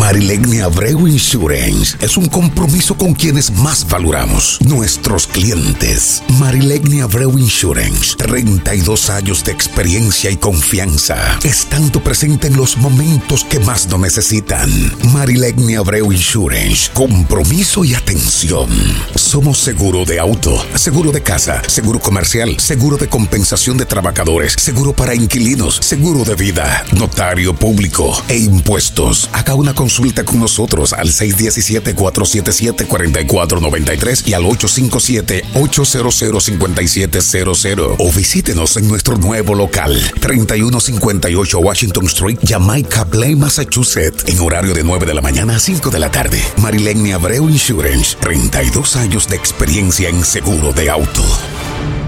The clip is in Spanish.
Marilegni Abreu Insurance es un compromiso con quienes más valoramos, nuestros clientes. Marilegni Abreu Insurance, 32 años de experiencia y confianza, estando presente en los momentos que más lo necesitan. Marilegni Abreu Insurance, compromiso y atención. Somos seguro de auto, seguro de casa, seguro comercial, seguro de compensación de trabajadores, seguro para inquilinos, seguro de vida, notario público e impuestos. Haga una consulta con nosotros al 617-477-4493 y al 857-800-5700 o visítenos en nuestro nuevo local 3158 Washington Street, Jamaica Plain, Massachusetts, en horario de 9 de la mañana a 5 de la tarde. Marilegni Abreu Insurance, 32 años de experiencia en seguro de auto.